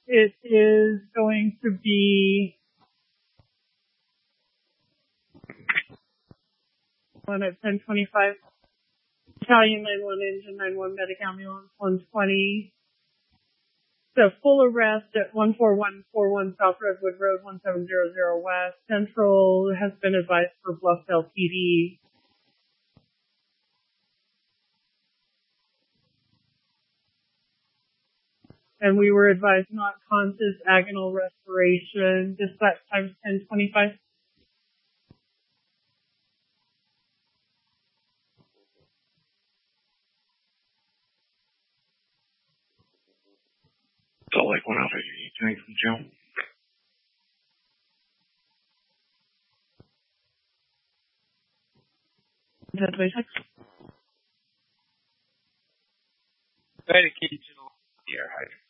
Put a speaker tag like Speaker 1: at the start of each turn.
Speaker 1: It is going to be one at 1025. Italian 91 engine 91 medic ambulance 120. The full arrest at 14141 South Redwood Road 1700 West. Central has been advised for Bluffdale PD. And we were advised not conscious agonal respiration. Dispatch times 1025.
Speaker 2: Salt Lake 1 Alpha, you coming from jail?
Speaker 1: Is that 26?
Speaker 3: Try to keep to the air hydrant.